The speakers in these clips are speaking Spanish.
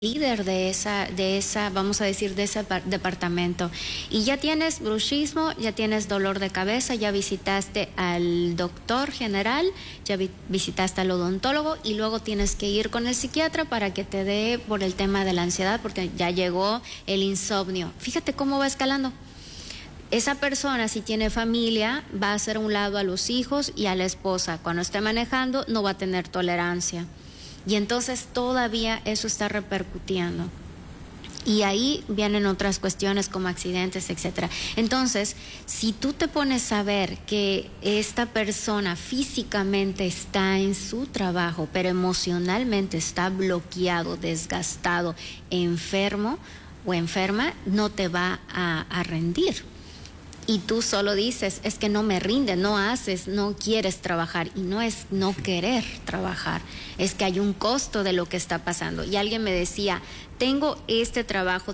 líder de esa, vamos a decir, de ese departamento. Y ya tienes bruxismo, ya tienes dolor de cabeza, ya visitaste al doctor general, ya visitaste al odontólogo y luego tienes que ir con el psiquiatra para que te dé por el tema de la ansiedad, porque ya llegó el insomnio. Fíjate cómo va escalando. Esa persona, si tiene familia, va a hacer a un lado a los hijos y a la esposa. Cuando esté manejando, no va a tener tolerancia. Y entonces todavía eso está repercutiendo. Y ahí vienen otras cuestiones como accidentes, etcétera. Entonces, si tú te pones a ver que esta persona físicamente está en su trabajo, pero emocionalmente está bloqueado, desgastado, enfermo o enferma, no te va a rendir. Y tú solo dices, es que no me rinde, no haces, no quieres trabajar. Y no es no querer trabajar, es que hay un costo de lo que está pasando. Y alguien me decía, tengo este trabajo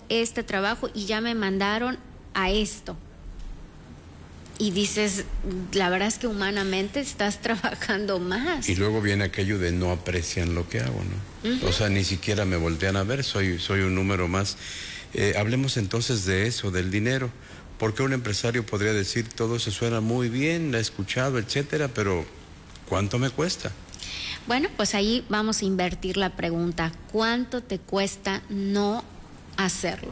y ya me mandaron a esto. Y dices, la verdad es que humanamente estás trabajando más. Y luego viene aquello de no aprecian lo que hago, ¿no? O sea, ni siquiera me voltean a ver, soy un número más. Hablemos entonces de eso, del dinero. Porque un empresario podría decir, todo se suena muy bien, la he escuchado, etcétera, pero ¿cuánto me cuesta? Bueno, pues ahí vamos a invertir la pregunta, ¿cuánto te cuesta no hacerlo?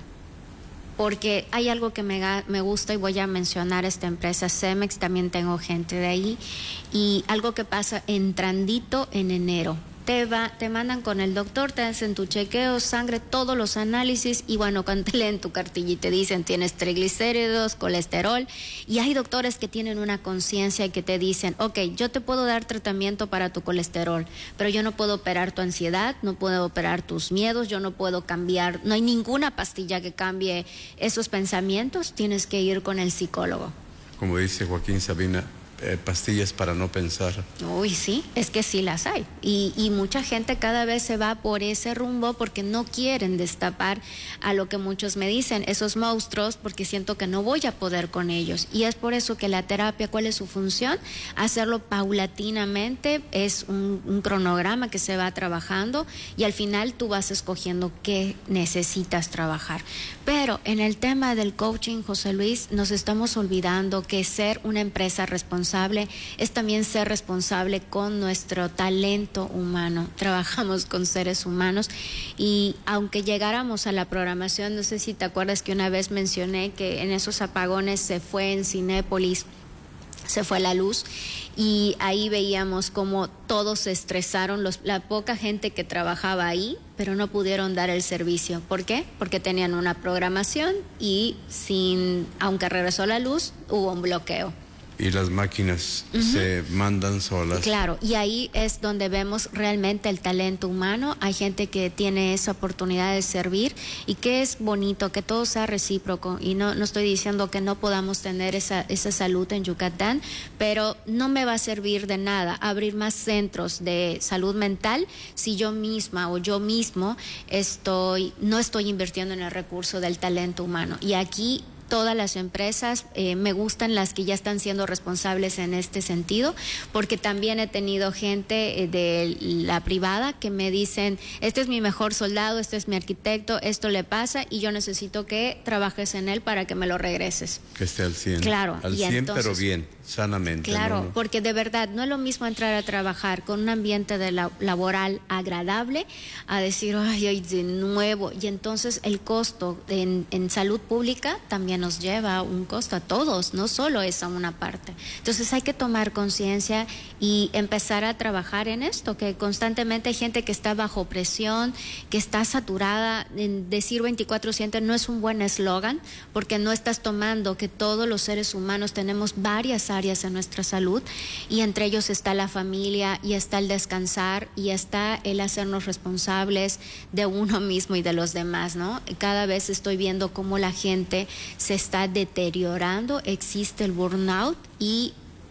Porque hay algo que me gusta y voy a mencionar esta empresa Cemex, también tengo gente de ahí, y algo que pasa entrandito en enero. Te mandan con el doctor, te hacen tu chequeo, sangre, todos los análisis y bueno, cuando te leen tu cartilla y te dicen tienes triglicéridos, colesterol, y hay doctores que tienen una conciencia y que te dicen, ok, yo te puedo dar tratamiento para tu colesterol, pero yo no puedo operar tu ansiedad, no puedo operar tus miedos, yo no puedo cambiar, no hay ninguna pastilla que cambie esos pensamientos, tienes que ir con el psicólogo. Como dice Joaquín Sabina, pastillas para no pensar. Uy, sí, es que sí las hay. Y mucha gente cada vez se va por ese rumbo porque no quieren destapar a lo que muchos me dicen, esos monstruos, porque siento que no voy a poder con ellos. Y es por eso que la terapia, ¿cuál es su función? Hacerlo paulatinamente, es un cronograma que se va trabajando y al final tú vas escogiendo qué necesitas trabajar. Pero en el tema del coaching, José Luis, nos estamos olvidando que ser una empresa responsable es también ser responsable con nuestro talento humano. Trabajamos con seres humanos y aunque llegáramos a la programación, no sé si te acuerdas que una vez mencioné que en esos apagones se fue en Cinépolis, se fue la luz y ahí veíamos cómo todos se estresaron, la poca gente que trabajaba ahí, pero no pudieron dar el servicio. ¿Por qué? Porque tenían una programación y aunque regresó la luz, hubo un bloqueo. Y las máquinas se mandan solas. Claro, y ahí es donde vemos realmente el talento humano. Hay gente que tiene esa oportunidad de servir y que es bonito, que todo sea recíproco. Y no estoy diciendo que no podamos tener esa salud en Yucatán, pero no me va a servir de nada abrir más centros de salud mental si yo misma o yo mismo no estoy invirtiendo en el recurso del talento humano. Y aquí todas las empresas, me gustan las que ya están siendo responsables en este sentido, porque también he tenido gente de la privada que me dicen, este es mi mejor soldado, este es mi arquitecto, esto le pasa y yo necesito que trabajes en él para que me lo regreses. Que esté al 100. Claro. Al 100, entonces, pero bien, sanamente. Claro, ¿no? Porque de verdad no es lo mismo entrar a trabajar con un ambiente laboral agradable a decir, ay, de nuevo. Y entonces el costo en salud pública también nos lleva un costo a todos, no solo es a una parte. Entonces hay que tomar conciencia y empezar a trabajar en esto, que constantemente hay gente que está bajo presión, que está saturada. Decir 24/7 no es un buen eslogan, porque no estás tomando que todos los seres humanos tenemos varias áreas en nuestra salud y entre ellos está la familia y está el descansar y está el hacernos responsables de uno mismo y de los demás, ¿no? Cada vez estoy viendo cómo la gente se está deteriorando, existe el burnout y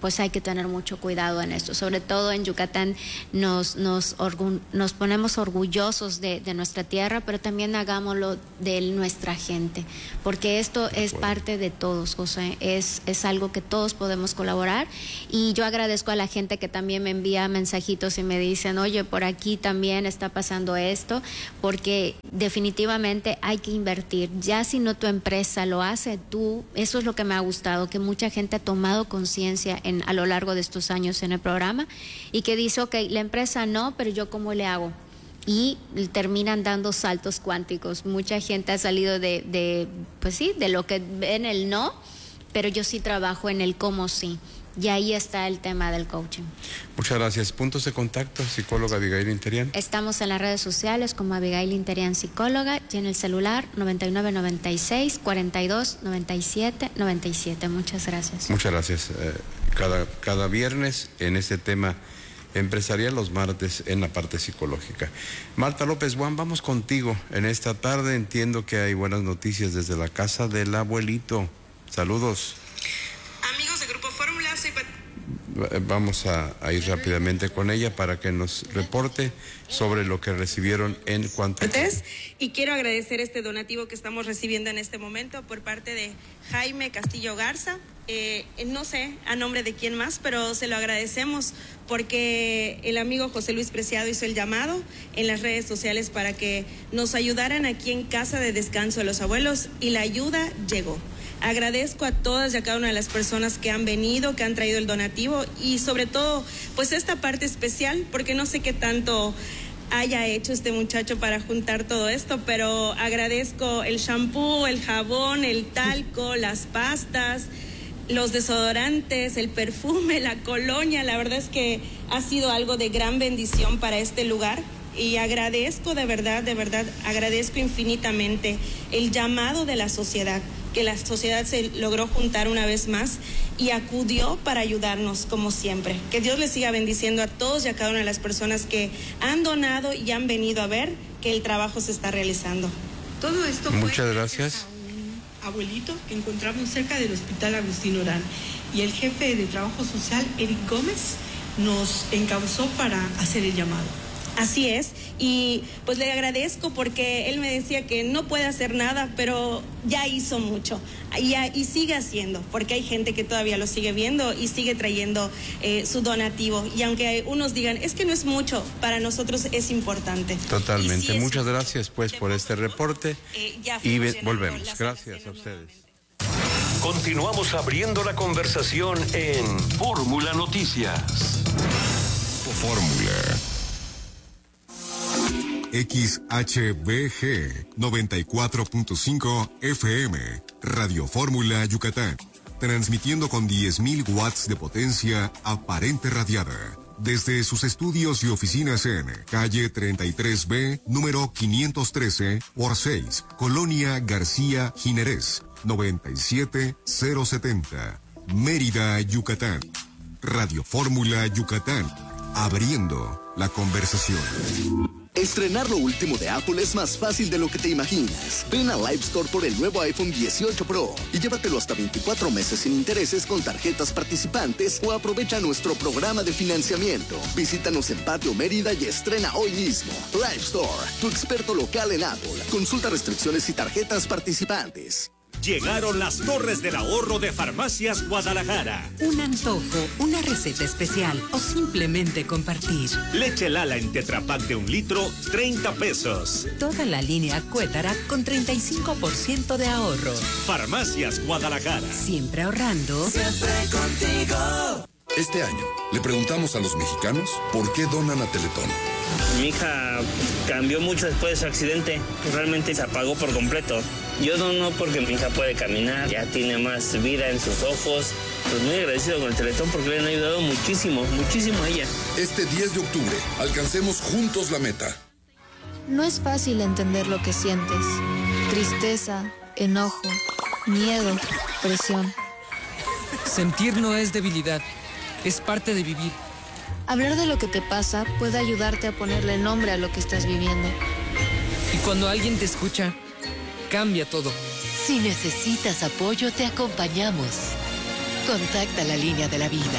pues hay que tener mucho cuidado en esto. Sobre todo en Yucatán nos ponemos orgullosos de nuestra tierra, pero también hagámoslo de nuestra gente, porque esto es parte de todos, José, es algo que todos podemos colaborar. Y yo agradezco a la gente que también me envía mensajitos y me dicen, oye, por aquí también está pasando esto, porque definitivamente hay que invertir. Ya si no tu empresa lo hace, tú, eso es lo que me ha gustado, que mucha gente ha tomado conciencia a lo largo de estos años en el programa y que dice, ok, la empresa no, pero yo cómo le hago. Y terminan dando saltos cuánticos. Mucha gente ha salido pues sí, de lo que ven el no, pero yo sí trabajo en el cómo sí. Y ahí está el tema del coaching. Muchas gracias. Puntos de contacto, psicóloga Abigail Interian. Estamos en las redes sociales como Abigail Interian Psicóloga y en el celular 9996-4297-97. Muchas gracias. Muchas gracias. Cada viernes en este tema empresarial, los martes en la parte psicológica. Marta López Guam, vamos contigo en esta tarde. Entiendo que hay buenas noticias desde la casa del abuelito. Saludos. Amigos de Grupo Fórmula, vamos a ir rápidamente con ella para que nos reporte sobre lo que recibieron en cuanto a... Y quiero agradecer este donativo que estamos recibiendo en este momento por parte de Jaime Castillo Garza. No sé a nombre de quién más, pero se lo agradecemos porque el amigo José Luis Preciado hizo el llamado en las redes sociales para que nos ayudaran aquí en Casa de Descanso de los Abuelos y la ayuda llegó. Agradezco a todas y a cada una de las personas que han venido, que han traído el donativo y sobre todo, pues esta parte especial, porque no sé qué tanto haya hecho este muchacho para juntar todo esto, pero agradezco el shampoo, el jabón, el talco, las pastas, los desodorantes, el perfume, la colonia. La verdad es que ha sido algo de gran bendición para este lugar. Y agradezco de verdad, agradezco infinitamente el llamado de la sociedad, que la sociedad se logró juntar una vez más y acudió para ayudarnos como siempre. Que Dios les siga bendiciendo a todos y a cada una de las personas que han donado y han venido a ver que el trabajo se está realizando. Todo esto fue muchas gracias. A un abuelito que encontramos cerca del Hospital Agustín Orán y el jefe de Trabajo Social, Eric Gómez, nos encauzó para hacer el llamado. Así es, y pues le agradezco porque él me decía que no puede hacer nada, pero ya hizo mucho y sigue haciendo, porque hay gente que todavía lo sigue viendo y sigue trayendo su donativo, y aunque unos digan, es que no es mucho, para nosotros es importante. Totalmente, muchas gracias pues por este reporte y volvemos. Gracias a ustedes. Continuamos abriendo la conversación en Fórmula Noticias. Fórmula. XHBG 94.5 FM, Radio Fórmula Yucatán, transmitiendo con 10.000 watts de potencia aparente radiada, desde sus estudios y oficinas en calle 33B, número 513 por 6, Colonia García Jiménez, 97070, Mérida, Yucatán. Radio Fórmula Yucatán, abriendo la conversación. Estrenar lo último de Apple es más fácil de lo que te imaginas. Ven a Live Store por el nuevo iPhone 18 Pro y llévatelo hasta 24 meses sin intereses con tarjetas participantes o aprovecha nuestro programa de financiamiento. Visítanos en Patio Mérida y estrena hoy mismo. Live Store, tu experto local en Apple. Consulta restricciones y tarjetas participantes. Llegaron las Torres del Ahorro de Farmacias Guadalajara. Un antojo, una receta especial o simplemente compartir. Leche Lala en Tetra Pak de 1 litro, 30 pesos. Toda la línea Cuétara con 35% de ahorro. Farmacias Guadalajara. Siempre ahorrando. Siempre contigo. Este año le preguntamos a los mexicanos por qué donan a Teletón. Mi hija cambió mucho después de su accidente, realmente se apagó por completo. Yo dono porque mi hija puede caminar, ya tiene más vida en sus ojos. Pues muy agradecido con el Teletón porque le han ayudado muchísimo, muchísimo a ella. Este 10 de octubre, alcancemos juntos la meta. No es fácil entender lo que sientes. Tristeza, enojo, miedo, presión. Sentir no es debilidad, es parte de vivir. Hablar de lo que te pasa puede ayudarte a ponerle nombre a lo que estás viviendo. Y cuando alguien te escucha, cambia todo. Si necesitas apoyo, te acompañamos. Contacta la línea de la vida.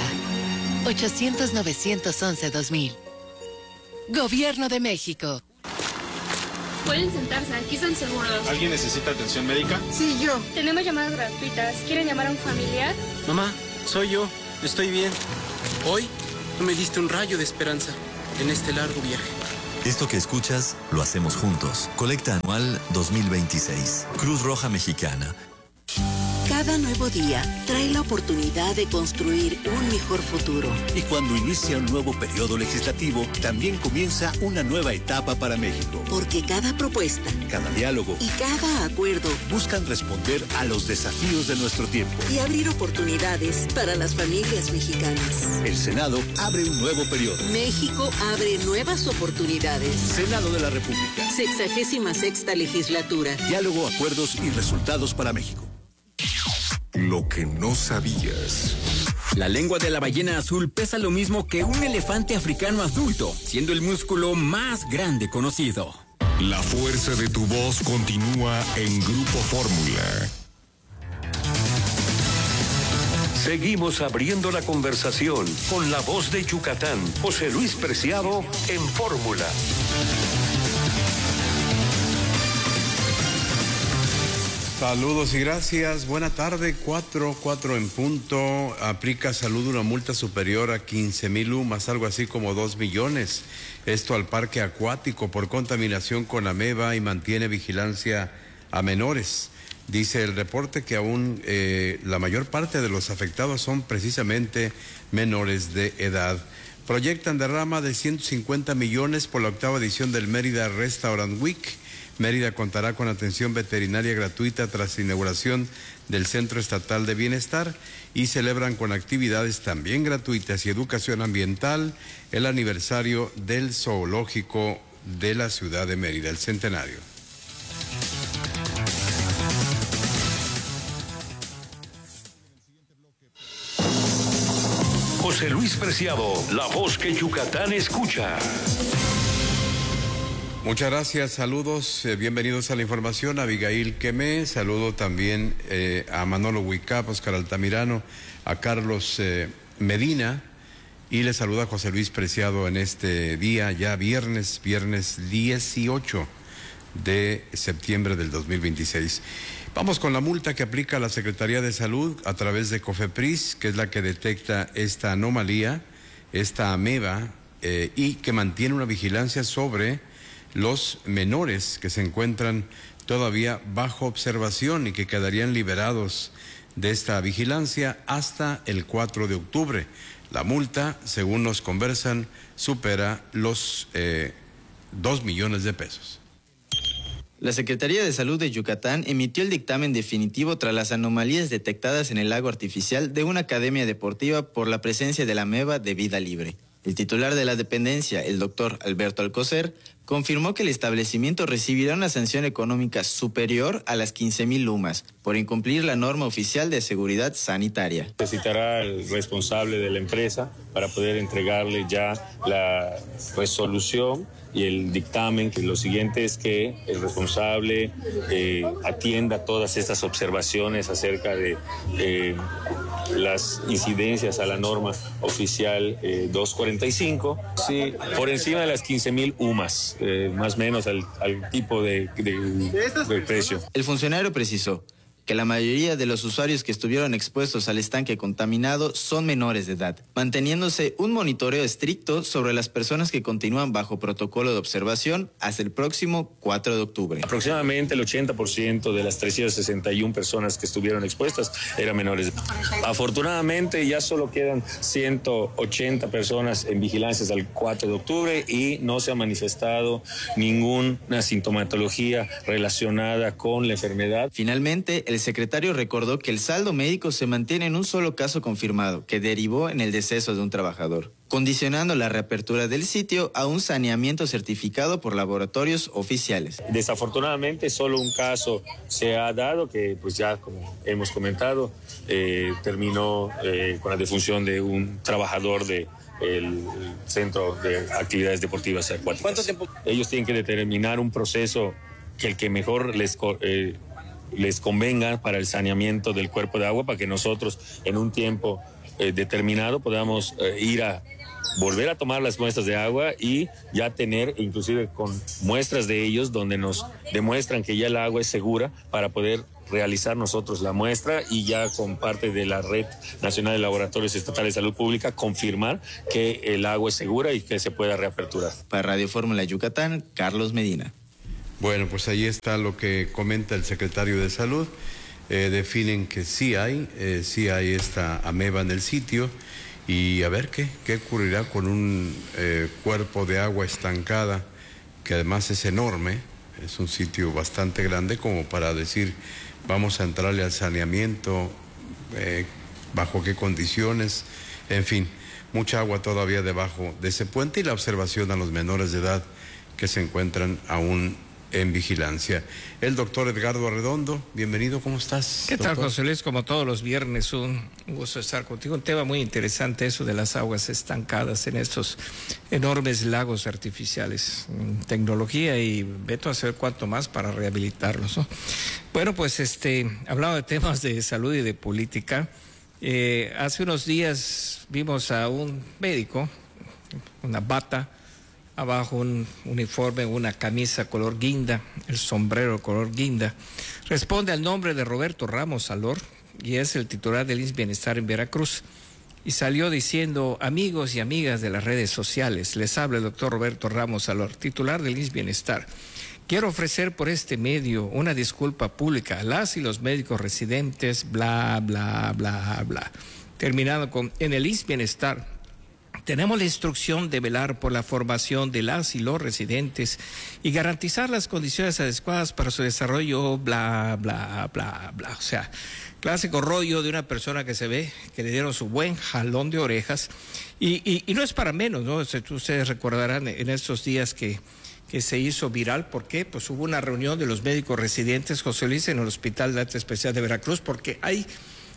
800-911-2000. Gobierno de México. Pueden sentarse, aquí están seguros. ¿Alguien necesita atención médica? Sí, yo. Tenemos llamadas gratuitas. ¿Quieren llamar a un familiar? Mamá, soy yo. Estoy bien. Hoy me diste un rayo de esperanza en este largo viaje. Esto que escuchas, lo hacemos juntos. Colecta anual 2026. Cruz Roja Mexicana. Cada nuevo día trae la oportunidad de construir un mejor futuro. Y cuando inicia un nuevo periodo legislativo, también comienza una nueva etapa para México. Porque cada propuesta, cada diálogo y cada acuerdo buscan responder a los desafíos de nuestro tiempo y abrir oportunidades para las familias mexicanas. El Senado abre un nuevo periodo. México abre nuevas oportunidades. Senado de la República. 66ª legislatura. Diálogo, acuerdos y resultados para México. Lo que no sabías. La lengua de la ballena azul pesa lo mismo que un elefante africano adulto, siendo el músculo más grande conocido. La fuerza de tu voz continúa en Grupo Fórmula. Seguimos abriendo la conversación con la voz de Yucatán, José Luis Preciado en Fórmula. Saludos y gracias. Buena tarde, 4 en punto. Aplica Salud una multa superior a 15,000 UMAS, algo así como 2 millones. Esto al parque acuático por contaminación con ameba y mantiene vigilancia a menores. Dice el reporte que aún la mayor parte de los afectados son precisamente menores de edad. Proyectan derrama de 150 millones por la 8ª edición del Mérida Restaurant Week. Mérida contará con atención veterinaria gratuita tras inauguración del Centro Estatal de Bienestar y celebran con actividades también gratuitas y educación ambiental el aniversario del zoológico de la ciudad de Mérida, el centenario. José Luis Preciado, la voz que Yucatán escucha. Muchas gracias, saludos, bienvenidos a la información. Abigail Quemé, saludo también a Manolo Huicap, Oscar Altamirano, a Carlos Medina y les saluda José Luis Preciado en este día, ya viernes 18 de septiembre del 2026. Vamos con la multa que aplica la Secretaría de Salud a través de COFEPRIS, que es la que detecta esta anomalía, esta ameba, y que mantiene una vigilancia sobre los menores que se encuentran todavía bajo observación y que quedarían liberados de esta vigilancia hasta el 4 de octubre. La multa, según nos conversan, supera los 2 millones de pesos. La Secretaría de Salud de Yucatán emitió el dictamen definitivo tras las anomalías detectadas en el lago artificial de una academia deportiva por la presencia de la ameba de vida libre. El titular de la dependencia, el doctor Alberto Alcocer, confirmó que el establecimiento recibirá una sanción económica superior a las 15,000 UMAS por incumplir la norma oficial de seguridad sanitaria. Necesitará el responsable de la empresa para poder entregarle ya la resolución y el dictamen. Lo siguiente es que el responsable atienda todas estas observaciones acerca de las incidencias a la norma oficial 245, sí, por encima de las 15,000 UMAS, más o menos al tipo de precio. El funcionario precisó que la mayoría de los usuarios que estuvieron expuestos al estanque contaminado son menores de edad, manteniéndose un monitoreo estricto sobre las personas que continúan bajo protocolo de observación hasta el próximo 4 de octubre. Aproximadamente el 80% de las 361 personas que estuvieron expuestas eran menores de edad. Afortunadamente ya solo quedan 180 personas en vigilancia hasta el 4 de octubre y no se ha manifestado ninguna sintomatología relacionada con la enfermedad. Finalmente, el secretario recordó que el saldo médico se mantiene en un solo caso confirmado, que derivó en el deceso de un trabajador, condicionando la reapertura del sitio a un saneamiento certificado por laboratorios oficiales. Desafortunadamente, solo un caso se ha dado que, pues ya como hemos comentado, terminó con la defunción de un trabajador del Centro de Actividades Deportivas Acuáticas. ¿Cuánto tiempo? Ellos tienen que determinar un proceso que el que mejor les les convenga para el saneamiento del cuerpo de agua, para que nosotros en un tiempo determinado podamos volver a tomar las muestras de agua y ya tener, inclusive con muestras de ellos, donde nos demuestran que ya el agua es segura para poder realizar nosotros la muestra y ya con parte de la Red Nacional de Laboratorios Estatales de Salud Pública confirmar que el agua es segura y que se pueda reaperturar. Para Radio Fórmula Yucatán, Carlos Medina. Bueno, pues ahí está lo que comenta el secretario de Salud. Definen que sí hay esta ameba en el sitio y a ver qué ocurrirá con un cuerpo de agua estancada que además es enorme, es un sitio bastante grande como para decir vamos a entrarle al saneamiento, bajo qué condiciones, en fin, mucha agua todavía debajo de ese puente y la observación a los menores de edad que se encuentran aún en vigilancia. El doctor Edgardo Arredondo, bienvenido, ¿cómo estás? ¿Qué doctor? tal, José Luis? Como todos los viernes, un gusto estar contigo. Un tema muy interesante, eso de las aguas estancadas en estos enormes lagos artificiales. Tecnología y veto a hacer cuanto más para rehabilitarlos, ¿no? Bueno, pues hablando de temas de salud y de política, hace unos días vimos a un médico, una bata, abajo un uniforme, una camisa color guinda, el sombrero color guinda. Responde al nombre de Roberto Ramos Salor y es el titular del IMSS Bienestar en Veracruz. Y salió diciendo, amigos y amigas de las redes sociales, les habla el doctor Roberto Ramos Salor, titular del IMSS Bienestar. Quiero ofrecer por este medio una disculpa pública a las y los médicos residentes, bla, bla, bla, bla. Terminado con, en el IMSS Bienestar, tenemos la instrucción de velar por la formación de las y los residentes y garantizar las condiciones adecuadas para su desarrollo, bla, bla, bla, bla. O sea, clásico rollo de una persona que se ve que le dieron su buen jalón de orejas. Y no es para menos, ¿no? Ustedes recordarán en estos días que se hizo viral. ¿Por qué? Pues hubo una reunión de los médicos residentes, José Luis, en el Hospital de Alta Especial de Veracruz, porque hay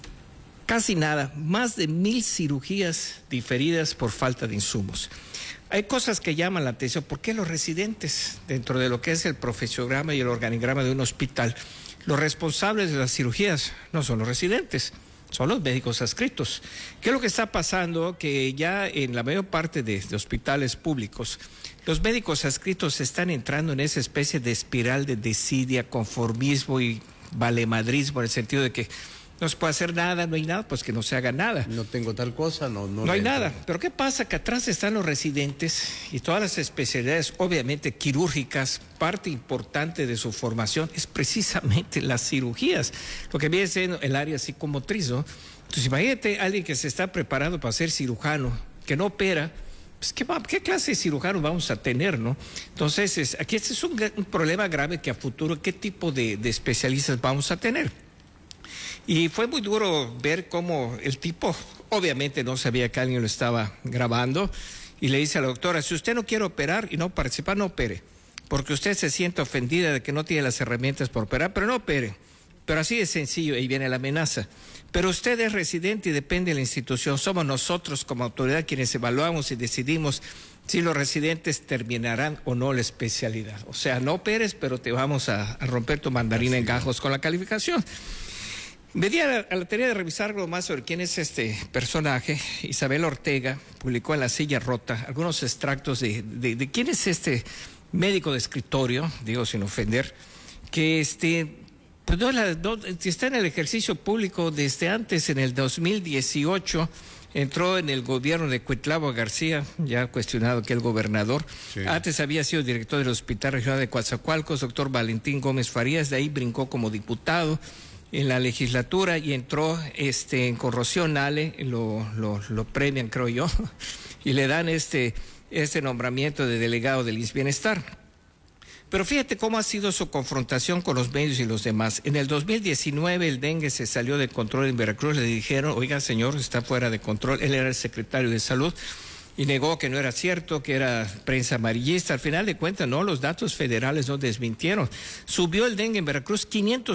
casi nada, más de 1,000 cirugías diferidas por falta de insumos. Hay cosas que llaman la atención. ¿Por qué los residentes, dentro de lo que es el profesiograma y el organigrama de un hospital, los responsables de las cirugías no son los residentes, son los médicos adscritos? ¿Qué es lo que está pasando? Que ya en la mayor parte de hospitales públicos, los médicos adscritos están entrando en esa especie de espiral de desidia, conformismo y valemadrismo, en el sentido de que no se puede hacer nada, no hay nada, pues que no se haga nada. No tengo tal cosa, no hay nada. Pero ¿qué pasa? Que atrás están los residentes y todas las especialidades, obviamente quirúrgicas, parte importante de su formación es precisamente las cirugías, lo que viene siendo el área psicomotriz, ¿no? Entonces imagínate a alguien que se está preparado para ser cirujano, que no opera. Pues, ¿qué clase de cirujano vamos a tener, no? Entonces, aquí este es un problema grave que a futuro, ¿qué tipo de especialistas vamos a tener? Y fue muy duro ver cómo el tipo, obviamente no sabía que alguien lo estaba grabando, y le dice a la doctora, si usted no quiere operar y no participar, no opere, porque usted se siente ofendida de que no tiene las herramientas para operar, pero no opere. Pero así de sencillo, ahí viene la amenaza. Pero usted es residente y depende de la institución. Somos nosotros como autoridad quienes evaluamos y decidimos si los residentes terminarán o no la especialidad. O sea, no operes, pero te vamos a romper tu mandarina en gajos con la calificación. Me di a la tarea de revisar algo más sobre quién es este personaje. Isabel Ortega publicó en La Silla Rota algunos extractos de quién es este médico de escritorio, digo sin ofender, que pues está en el ejercicio público desde antes, en el 2018, entró en el gobierno de Cuitlavo García, ya cuestionado que el gobernador. Sí. Antes había sido director del Hospital Regional de Coatzacoalcos, doctor Valentín Gómez Farías, de ahí brincó como diputado en la legislatura y entró en Corrosión Ale, lo premian, creo yo, y le dan este nombramiento de delegado del IMSS Bienestar. Pero fíjate cómo ha sido su confrontación con los medios y los demás. En el 2019 el dengue se salió de control en Veracruz, le dijeron, oiga señor, está fuera de control. Él era el secretario de Salud y negó que no era cierto, que era prensa amarillista. Al final de cuentas, no, los datos federales no desmintieron. Subió el dengue en Veracruz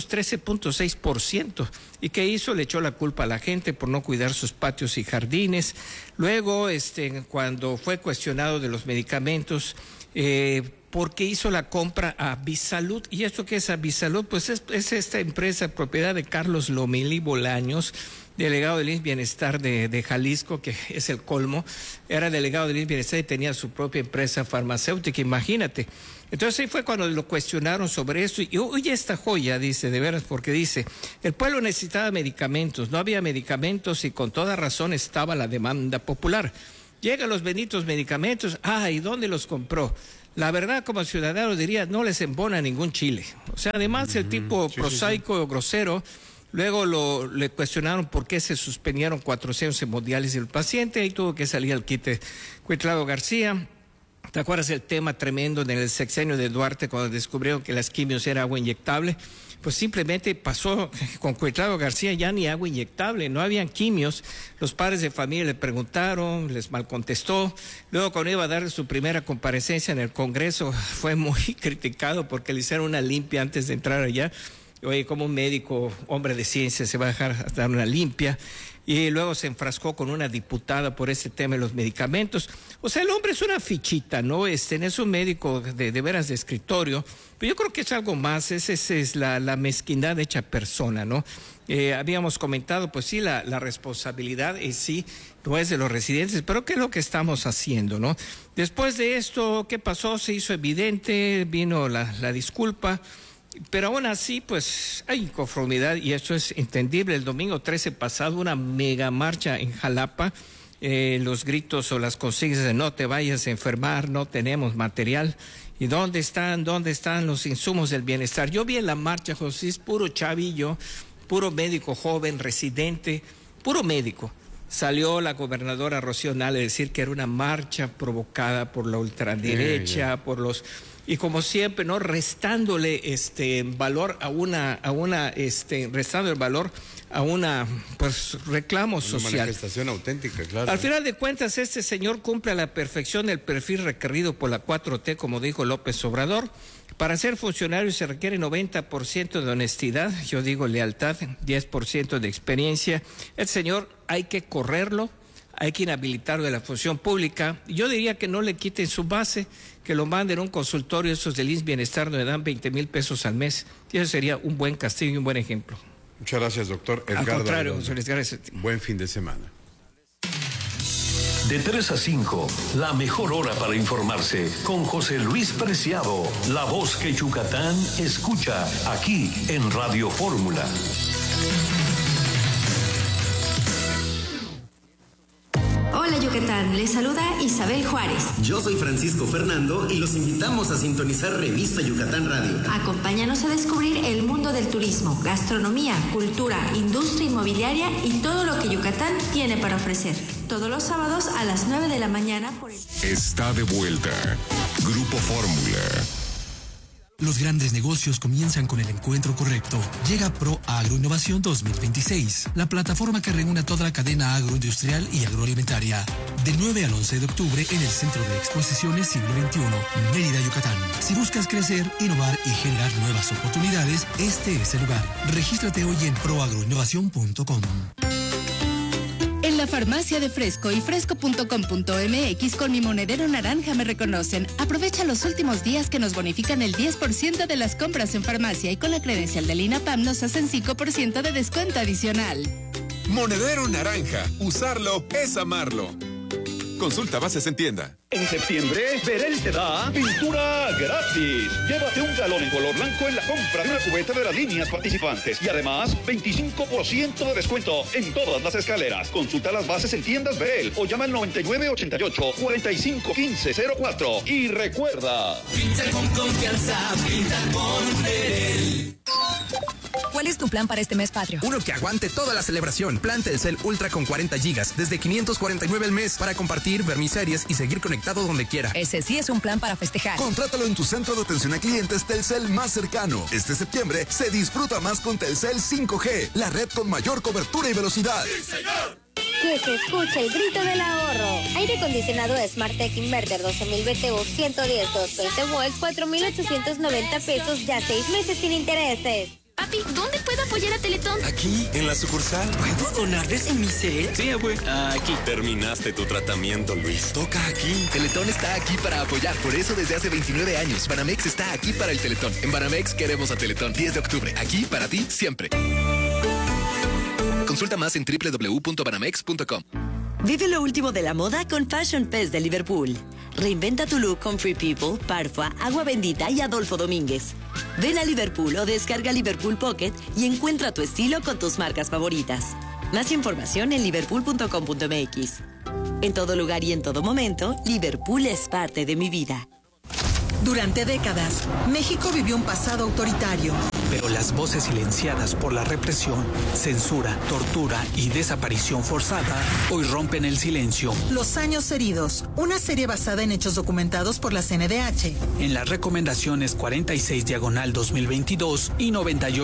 513.6%. ¿Y qué hizo? Le echó la culpa a la gente por no cuidar sus patios y jardines. Luego, cuando fue cuestionado de los medicamentos, porque hizo la compra a Bisalud. ¿Y esto qué es a Bisalud? Pues es esta empresa propiedad de Carlos Lomelí Bolaños, delegado del IMSS Bienestar de Jalisco, que es el colmo. Era delegado del IMSS Bienestar y tenía su propia empresa farmacéutica, imagínate. Entonces ahí fue cuando lo cuestionaron sobre esto. Y oye esta joya, dice, de veras, porque dice, el pueblo necesitaba medicamentos, no había medicamentos y con toda razón estaba la demanda popular. Llegan los benditos medicamentos, ¿y dónde los compró? La verdad, como ciudadano diría, no les embona ningún chile. O sea, además el tipo prosaico o grosero. Luego le cuestionaron por qué se suspendieron 400 hemodiálisis del paciente, ahí tuvo que salir al quite Cuitlavo García. ¿Te acuerdas el tema tremendo en el sexenio de Duarte cuando descubrieron que las quimios era agua inyectable? Pues simplemente pasó con Cuitlavo García, ya ni agua inyectable, no habían quimios. Los padres de familia le preguntaron, les mal contestó. Luego cuando iba a dar su primera comparecencia en el Congreso fue muy criticado porque le hicieron una limpia antes de entrar allá. Oye, como un médico, hombre de ciencia, se va a dejar dar una limpia. Y luego se enfrascó con una diputada por ese tema de los medicamentos. O sea, el hombre es una fichita, ¿no? Es un médico de veras de escritorio, pero yo creo que es algo más, esa es la mezquindad hecha persona, ¿no? Habíamos comentado, pues sí, la responsabilidad sí no es de los residentes, pero ¿qué es lo que estamos haciendo, no? Después de esto, ¿qué pasó? Se hizo evidente, vino la disculpa. Pero aún así, pues hay inconformidad y eso es entendible. El domingo 13 pasado, una mega marcha en Jalapa, los gritos o las consignas de no te vayas a enfermar, no tenemos material. ¿Y dónde están los insumos del bienestar? Yo vi en la marcha, José, es puro chavillo, puro médico joven, residente, puro médico. Salió la gobernadora Rocío Nale a decir que era una marcha provocada por la ultraderecha, por los... Y como siempre, ¿no? Restándole valor restando el valor a una reclamo social. Una manifestación auténtica, claro. Al final de cuentas, este señor cumple a la perfección el perfil requerido por la 4T, como dijo López Obrador. Para ser funcionario se requiere 90% de honestidad, yo digo lealtad, 10% de experiencia. El señor hay que correrlo, hay que inhabilitarlo de la función pública. Yo diría que no le quiten su base, que lo manden a un consultorio, esos del IMSS Bienestar, donde dan 20,000 pesos al mes. Y eso sería un buen castigo y un buen ejemplo. Muchas gracias, doctor. Al contrario, José Luis, gracias. Buen fin de semana. De 3 a 5, la mejor hora para informarse con José Luis Preciado, la voz que Yucatán escucha aquí en Radio Fórmula. Hola Yucatán, les saluda Isabel Juárez. Yo soy Francisco Fernando y los invitamos a sintonizar Revista Yucatán Radio. Acompáñanos a descubrir el mundo del turismo, gastronomía, cultura, industria inmobiliaria y todo lo que Yucatán tiene para ofrecer. Todos los sábados a las 9 de la mañana por el... Está de vuelta Grupo Fórmula. Los grandes negocios comienzan con el encuentro correcto. Llega Pro Agroinnovación 2026, la plataforma que reúne a toda la cadena agroindustrial y agroalimentaria. Del 9 al 11 de octubre en el Centro de Exposiciones Siglo XXI, Mérida, Yucatán. Si buscas crecer, innovar y generar nuevas oportunidades, este es el lugar. Regístrate hoy en proagroinnovación.com. En la farmacia de Fresco y fresco.com.mx con mi monedero naranja me reconocen. Aprovecha los últimos días que nos bonifican el 10% de las compras en farmacia y con la credencial del INAPAM nos hacen 5% de descuento adicional. Monedero naranja. Usarlo es amarlo. Consulta bases en tienda. En septiembre, Verel te da pintura gratis. Llévate un galón en color blanco en la compra de una cubeta de las líneas participantes. Y además, 25% de descuento en todas las escaleras. Consulta las bases en tiendas Verel o llama al 9988-451504. Y recuerda... Pinta con confianza, pinta con Verel. ¿Cuál es tu plan para este mes patrio? Uno que aguante toda la celebración. Plan Telcel Ultra con 40 gigas, desde 549 al mes, para compartir, ver mis series y seguir conectado donde quiera. Ese sí es un plan para festejar. Contrátalo en tu centro de atención a clientes Telcel más cercano. Este septiembre se disfruta más con Telcel 5G, la red con mayor cobertura y velocidad. ¡Sí, señor! Que se escuche el grito del ahorro. Aire acondicionado Smartec Inverter 12,000 BTU 110 220 volts, 4,890 pesos, ya 6 meses sin intereses. Papi, ¿dónde puedo apoyar a Teletón? Aquí, en la sucursal. ¿Puedo donarles en mi cel? Sí, abue. Aquí. Terminaste tu tratamiento, Luis. Toca aquí. Teletón está aquí para apoyar. Por eso, desde hace 29 años, Banamex está aquí para el Teletón. En Banamex queremos a Teletón. 10 de octubre. Aquí para ti, siempre. Consulta más en www.banamex.com. Vive lo último de la moda con Fashion Fest de Liverpool. Reinventa tu look con Free People, Parfua, Agua Bendita y Adolfo Domínguez. Ven a Liverpool o descarga Liverpool Pocket y encuentra tu estilo con tus marcas favoritas. Más información en liverpool.com.mx. En todo lugar y en todo momento, Liverpool es parte de mi vida. Durante décadas, México vivió un pasado autoritario. Pero las voces silenciadas por la represión, censura, tortura y desaparición forzada hoy rompen el silencio. Los años heridos, una serie basada en hechos documentados por la CNDH. En las recomendaciones 46/2022 y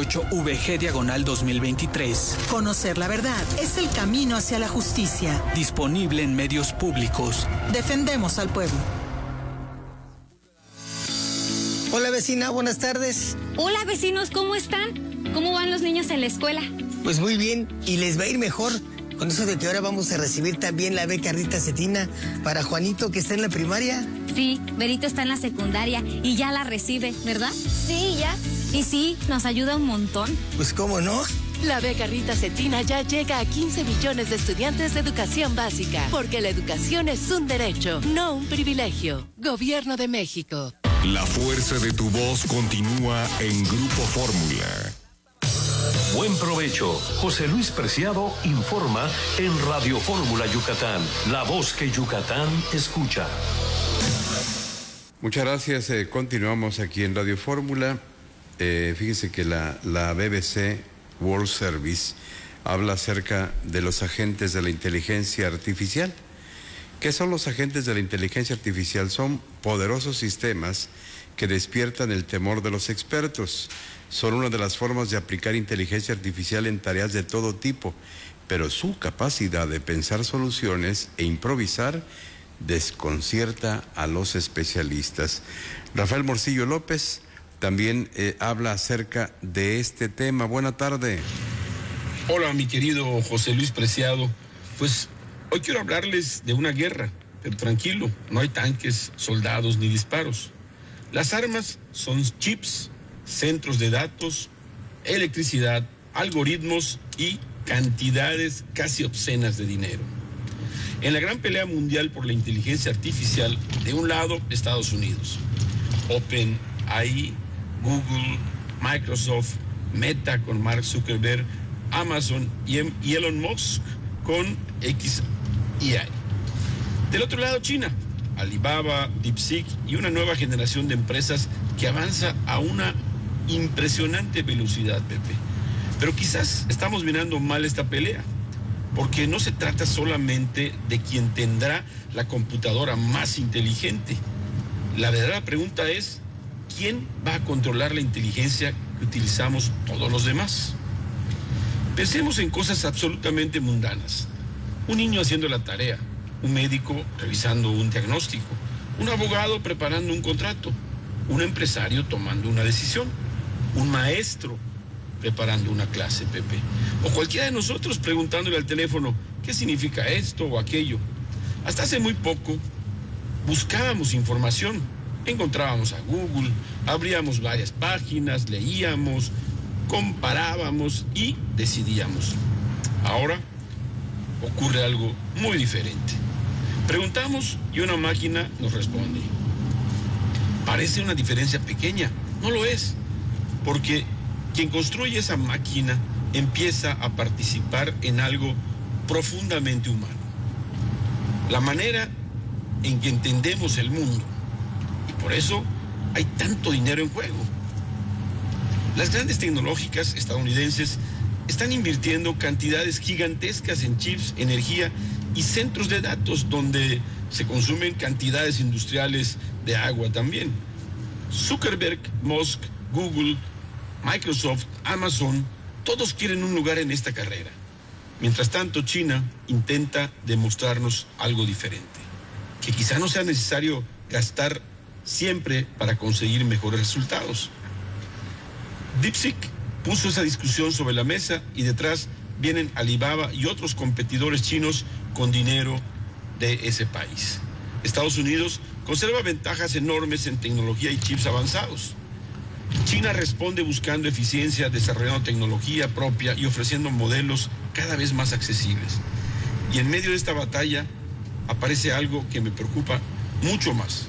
98/VG/2023. Conocer la verdad es el camino hacia la justicia. Disponible en medios públicos. Defendemos al pueblo. Hola vecina, buenas tardes. Hola vecinos, ¿cómo están? ¿Cómo van los niños en la escuela? Pues muy bien, y les va a ir mejor con eso de que ahora vamos a recibir también la beca Rita Cetina para Juanito que está en la primaria. Sí, Berito está en la secundaria y ya la recibe, ¿verdad? Sí, ya. Y sí, nos ayuda un montón. Pues cómo no. La beca Rita Cetina ya llega a 15 millones de estudiantes de educación básica, porque la educación es un derecho, no un privilegio. Gobierno de México. La fuerza de tu voz continúa en Grupo Fórmula. Buen provecho. José Luis Preciado informa en Radio Fórmula Yucatán, la voz que Yucatán escucha. Muchas gracias. Continuamos aquí en Radio Fórmula. Fíjese que la BBC World Service habla acerca de los agentes de la inteligencia artificial. ¿Qué son los agentes de la inteligencia artificial? Son poderosos sistemas que despiertan el temor de los expertos. Son una de las formas de aplicar inteligencia artificial en tareas de todo tipo, pero su capacidad de pensar soluciones e improvisar desconcierta a los especialistas. Rafael Morcillo López también habla acerca de este tema. Buena tarde. Hola, mi querido José Luis Preciado. Pues hoy quiero hablarles de una guerra, pero tranquilo, no hay tanques, soldados ni disparos. Las armas son chips, centros de datos, electricidad, algoritmos y cantidades casi obscenas de dinero. En la gran pelea mundial por la inteligencia artificial, de un lado, Estados Unidos, OpenAI, Google, Microsoft, Meta con Mark Zuckerberg, Amazon y Elon Musk con xAI. Del otro lado, China, Alibaba, DeepSeek y una nueva generación de empresas que avanza a una impresionante velocidad, Pepe. Pero quizás estamos mirando mal esta pelea, porque no se trata solamente de quien tendrá la computadora más inteligente. La verdadera pregunta es, ¿quién va a controlar la inteligencia que utilizamos todos los demás? Pensemos en cosas absolutamente mundanas. Un niño haciendo la tarea, un médico revisando un diagnóstico, un abogado preparando un contrato, un empresario tomando una decisión, un maestro preparando una clase, Pepe, o cualquiera de nosotros preguntándole al teléfono qué significa esto o aquello. Hasta hace muy poco buscábamos información, encontrábamos a Google, abríamos varias páginas, leíamos, comparábamos y decidíamos. Ahora ocurre algo muy diferente. Preguntamos y una máquina nos responde. Parece una diferencia pequeña, no lo es, porque quien construye esa máquina empieza a participar en algo profundamente humano. La manera en que entendemos el mundo. Y por eso hay tanto dinero en juego. Las grandes tecnológicas estadounidenses están invirtiendo cantidades gigantescas en chips, energía y centros de datos donde se consumen cantidades industriales de agua también. Zuckerberg, Musk, Google, Microsoft, Amazon, todos quieren un lugar en esta carrera. Mientras tanto, China intenta demostrarnos algo diferente, que quizá no sea necesario gastar siempre para conseguir mejores resultados. DeepSeek puso esa discusión sobre la mesa y detrás vienen Alibaba y otros competidores chinos con dinero de ese país. Estados Unidos conserva ventajas enormes en tecnología y chips avanzados. China responde buscando eficiencia, desarrollando tecnología propia y ofreciendo modelos cada vez más accesibles. Y en medio de esta batalla aparece algo que me preocupa mucho más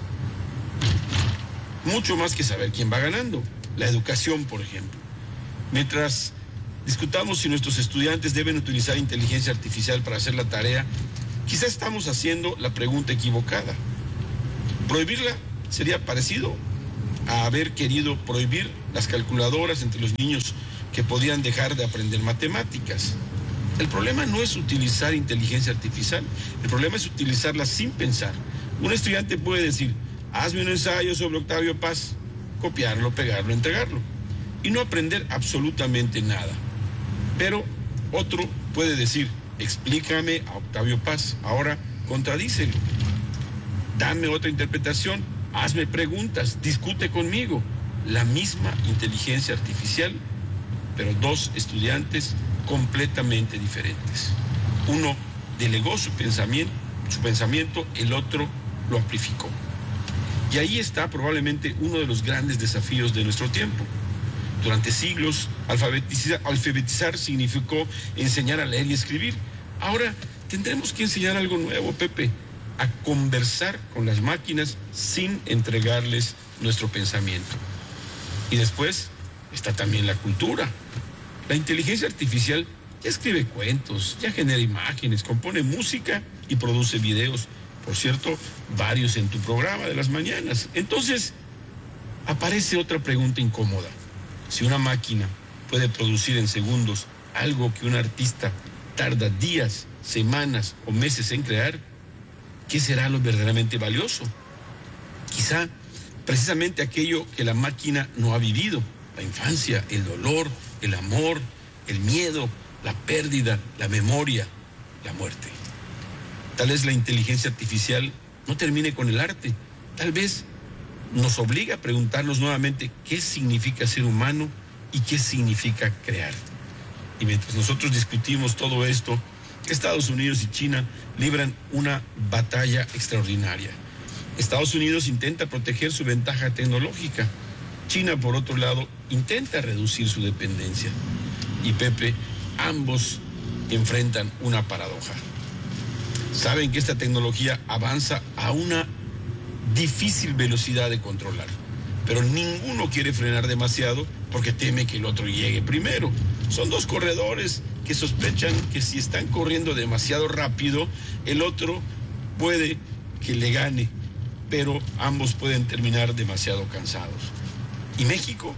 que saber quién va ganando, la educación, por ejemplo. Mientras discutamos si nuestros estudiantes deben utilizar inteligencia artificial para hacer la tarea, quizá estamos haciendo la pregunta equivocada. Prohibirla sería parecido a haber querido prohibir las calculadoras entre los niños que podían dejar de aprender matemáticas. El problema no es utilizar inteligencia artificial, el problema es utilizarla sin pensar. Un estudiante puede decir, hazme un ensayo sobre Octavio Paz, copiarlo, pegarlo, entregarlo, y no aprender absolutamente nada. Pero otro puede decir, explícame a Octavio Paz, ahora contradícelo. Dame otra interpretación, hazme preguntas, discute conmigo. La misma inteligencia artificial, pero dos estudiantes completamente diferentes. Uno delegó su pensamiento, el otro lo amplificó. Y ahí está probablemente uno de los grandes desafíos de nuestro tiempo. Durante siglos, alfabetizar significó enseñar a leer y escribir. Ahora tendremos que enseñar algo nuevo, Pepe, a conversar con las máquinas sin entregarles nuestro pensamiento. Y después está también la cultura. La inteligencia artificial ya escribe cuentos, ya genera imágenes, compone música y produce videos. Por cierto, varios en tu programa de las mañanas. Entonces, aparece otra pregunta incómoda. Si una máquina puede producir en segundos algo que un artista tarda días, semanas o meses en crear, ¿qué será lo verdaderamente valioso? Quizá precisamente aquello que la máquina no ha vivido, la infancia, el dolor, el amor, el miedo, la pérdida, la memoria, la muerte. Tal vez la inteligencia artificial no termine con el arte, tal vez nos obliga a preguntarnos nuevamente qué significa ser humano y qué significa crear. Y mientras nosotros discutimos todo esto, Estados Unidos y China libran una batalla extraordinaria. Estados Unidos intenta proteger su ventaja tecnológica. China, por otro lado, intenta reducir su dependencia. Y Pepe, ambos enfrentan una paradoja. Saben que esta tecnología avanza a una difícil velocidad de controlar, pero ninguno quiere frenar demasiado porque teme que el otro llegue primero. Son dos corredores que sospechan que si están corriendo demasiado rápido, el otro puede que le gane, pero ambos pueden terminar demasiado cansados. ¿Y México?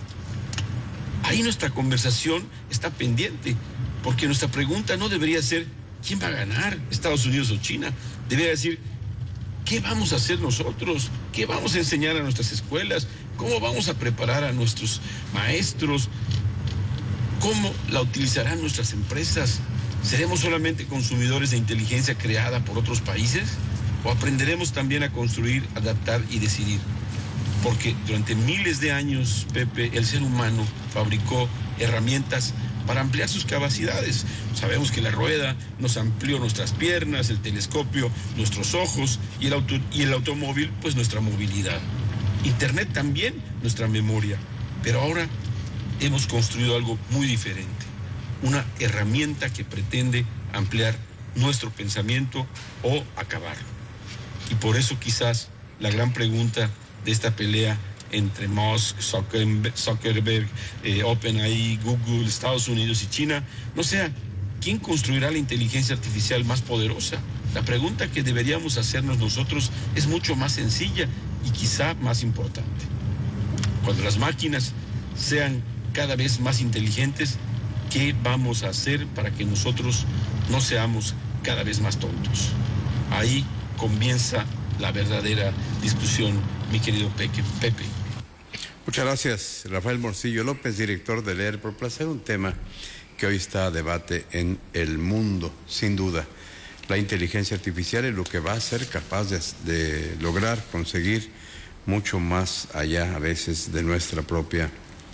Ahí nuestra conversación está pendiente, porque nuestra pregunta no debería ser ¿quién va a ganar, Estados Unidos o China? Debería decir ¿qué vamos a hacer nosotros? ¿Qué vamos a enseñar a nuestras escuelas? ¿Cómo vamos a preparar a nuestros maestros? ¿Cómo la utilizarán nuestras empresas? ¿Seremos solamente consumidores de inteligencia creada por otros países? ¿O aprenderemos también a construir, adaptar y decidir? Porque durante miles de años, Pepe, el ser humano fabricó herramientas para ampliar sus capacidades. Sabemos que la rueda nos amplió nuestras piernas, el telescopio, nuestros ojos y el automóvil, pues nuestra movilidad. Internet también, nuestra memoria. Pero ahora hemos construido algo muy diferente. Una herramienta que pretende ampliar nuestro pensamiento o acabarlo. Y por eso quizás la gran pregunta de esta pelea entre Musk, Zuckerberg, OpenAI, Google, Estados Unidos y China, no sea quién construirá la inteligencia artificial más poderosa. La pregunta que deberíamos hacernos nosotros es mucho más sencilla y quizá más importante. Cuando las máquinas sean cada vez más inteligentes, ¿qué vamos a hacer para que nosotros no seamos cada vez más tontos? Ahí comienza la verdadera discusión, mi querido Pepe. Muchas gracias, Rafael Morcillo López, director de Leer por Placer, un tema que hoy está a debate en el mundo, sin duda. La inteligencia artificial es lo que va a ser capaz de lograr conseguir mucho más allá a veces de nuestra propia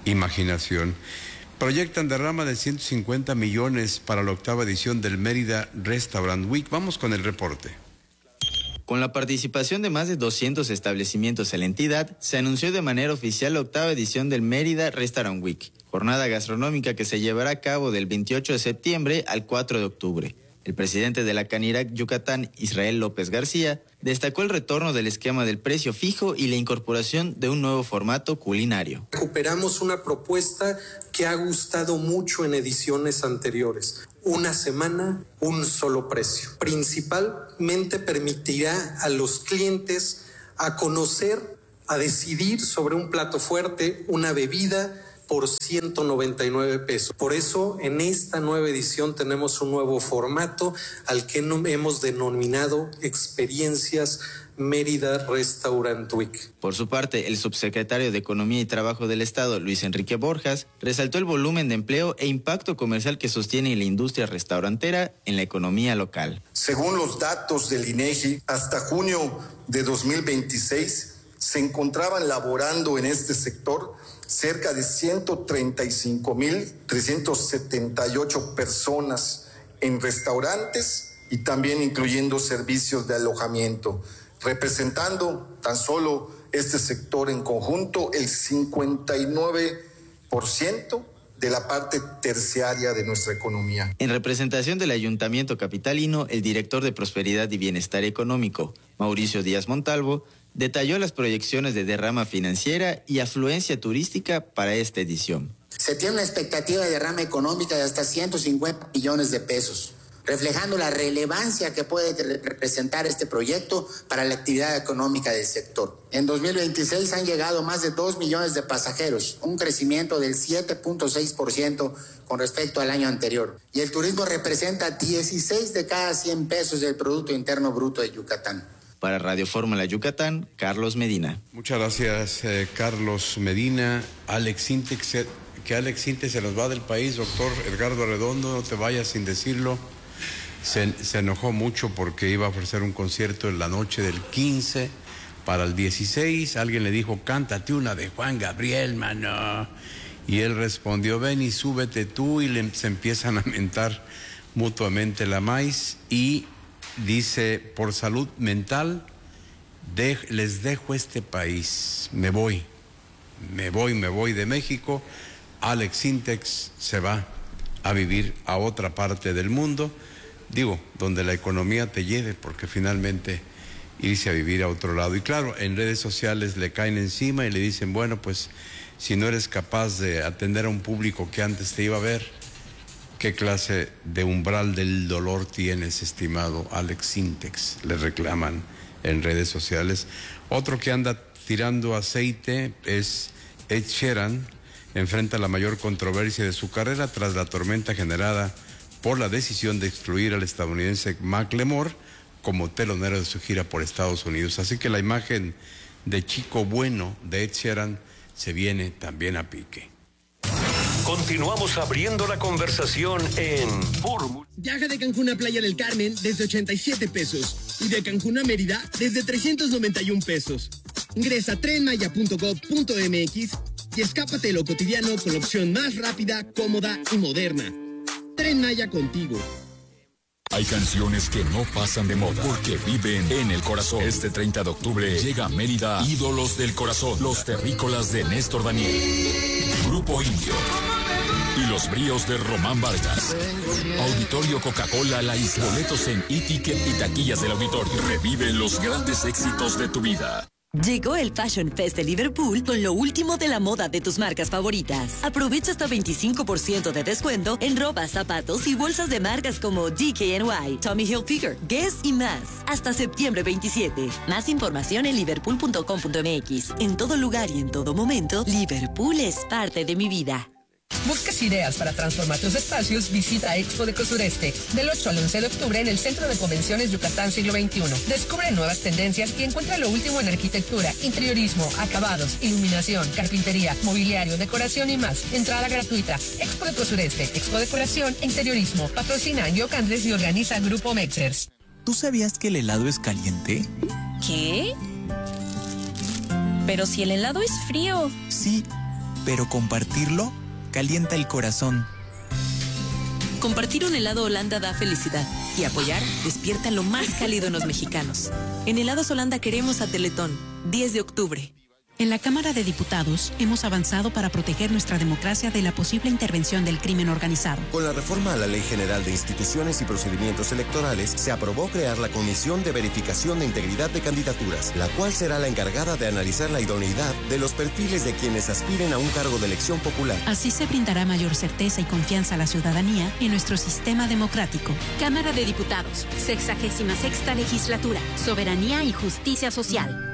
imaginación. Proyectan derrama de 150 millones para la 8ª edición del Mérida Restaurant Week. Vamos con el reporte. Con la participación de más de 200 establecimientos en la entidad, se anunció de manera oficial la 8ª edición del Mérida Restaurant Week, jornada gastronómica que se llevará a cabo del 28 de septiembre al 4 de octubre. El presidente de la Canirac Yucatán, Israel López García, destacó el retorno del esquema del precio fijo y la incorporación de un nuevo formato culinario. Recuperamos una propuesta que ha gustado mucho en ediciones anteriores. Una semana, un solo precio. Principalmente permitirá a los clientes a conocer, a decidir sobre un plato fuerte, una bebida por 199 pesos. Por eso, en esta nueva edición tenemos un nuevo formato al que hemos denominado Experiencias Mérida Restaurant Week. Por su parte, el subsecretario de Economía y Trabajo del Estado, Luis Enrique Borjas, resaltó el volumen de empleo e impacto comercial que sostiene la industria restaurantera en la economía local. Según los datos del INEGI, hasta junio de 2026 se encontraban laborando en este sector cerca de 135,378 personas en restaurantes y también incluyendo servicios de alojamiento, representando tan solo este sector en conjunto el 59% de la parte terciaria de nuestra economía. En representación del Ayuntamiento capitalino, el director de Prosperidad y Bienestar Económico, Mauricio Díaz Montalvo, detalló las proyecciones de derrama financiera y afluencia turística para esta edición. Se tiene una expectativa de derrama económica de hasta 150 millones de pesos, reflejando la relevancia que puede representar este proyecto para la actividad económica del sector. En 2026 han llegado más de 2 millones de pasajeros, un crecimiento del 7.6% con respecto al año anterior. Y el turismo representa 16 de cada 100 pesos del Producto Interno Bruto de Yucatán. Para Radio Fórmula Yucatán, Carlos Medina. Muchas gracias, Carlos Medina. Alex Sintex, que Alex Sintex se nos va del país, doctor Edgardo Arredondo, no te vayas sin decirlo. Se enojó mucho porque iba a ofrecer un concierto en la noche del 15 para el 16. Alguien le dijo, cántate una de Juan Gabriel, mano. Y él respondió, ven y súbete tú, y se empiezan a mentar mutuamente la maíz. Y dice, por salud mental, les dejo este país, me voy de México. Alex Sintex se va a vivir a otra parte del mundo, donde la economía te lleve, porque finalmente irse a vivir a otro lado. Y claro, en redes sociales le caen encima y le dicen, bueno, pues si no eres capaz de atender a un público que antes te iba a ver, ¿qué clase de umbral del dolor tienes, estimado Alex Sintex? Le reclaman en redes sociales. Otro que anda tirando aceite es Ed Sheeran. Enfrenta la mayor controversia de su carrera tras la tormenta generada por la decisión de excluir al estadounidense Macklemore como telonero de su gira por Estados Unidos. Así que la imagen de chico bueno de Ed Sheeran se viene también a pique. Continuamos abriendo la conversación en Fórmula. Viaja de Cancún a Playa del Carmen desde 87 pesos y de Cancún a Mérida desde 391 pesos. Ingresa a trenmaya.gov.mx y escápate de lo cotidiano con la opción más rápida, cómoda y moderna. Tren Maya contigo. Hay canciones que no pasan de moda porque viven en el corazón. Este 30 de octubre llega a Mérida Ídolos del Corazón, los terrícolas de Néstor Daniel, Grupo Indio y los bríos de Román Vargas. Auditorio Coca-Cola La Isla. Boletos en e-ticket y taquillas del auditorio. Revive los grandes éxitos de tu vida. Llegó el Fashion Fest de Liverpool con lo último de la moda de tus marcas favoritas. Aprovecha hasta 25% de descuento en ropa, zapatos y bolsas de marcas como DKNY, Tommy Hilfiger, Guess y más. Hasta septiembre 27. Más información en liverpool.com.mx. En todo lugar y en todo momento, Liverpool es parte de mi vida. ¿Buscas ideas para transformar tus espacios? Visita Expo de Sureste del 8 al 11 de octubre en el Centro de Convenciones Yucatán Siglo XXI. Descubre nuevas tendencias y encuentra lo último en arquitectura, interiorismo, acabados, iluminación, carpintería, mobiliario, decoración y más. Entrada gratuita. Expo de Sureste, Expo Decoración e Interiorismo. Patrocina Yoc Andrés y organiza Grupo Mexers. ¿Tú sabías que el helado es caliente? ¿Qué? Pero si el helado es frío. Sí, pero compartirlo calienta el corazón. Compartir un helado Holanda da felicidad y apoyar despierta lo más cálido en los mexicanos. En Helados Holanda queremos a Teletón, 10 de octubre. En la Cámara de Diputados hemos avanzado para proteger nuestra democracia de la posible intervención del crimen organizado. Con la reforma a la Ley General de Instituciones y Procedimientos Electorales, se aprobó crear la Comisión de Verificación de Integridad de Candidaturas, la cual será la encargada de analizar la idoneidad de los perfiles de quienes aspiren a un cargo de elección popular. Así se brindará mayor certeza y confianza a la ciudadanía en nuestro sistema democrático. Cámara de Diputados, 66ª Legislatura, Soberanía y Justicia Social.